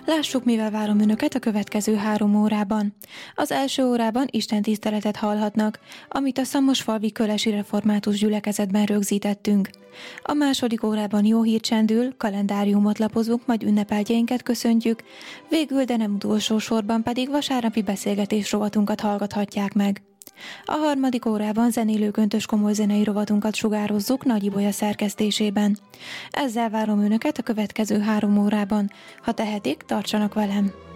Lássuk, mivel várom önöket a következő 3 órában. Az első órában istentiszteletet hallhatnak, amit a Szamosfalvi Kölesi Református Gyülekezetben rögzítettünk. A második órában jó hír csendül, kalendáriumot lapozunk, majd ünnepeltjeinket köszöntjük, végül, de nem utolsó sorban pedig vasárnapi beszélgetés rovatunkat hallgathatják meg. A harmadik órában zenélő köntös komoly zenei rovatunkat sugározzuk Nagy Ibolya szerkesztésében. Ezzel várom önöket a következő 3 órában. Ha tehetik, tartsanak velem!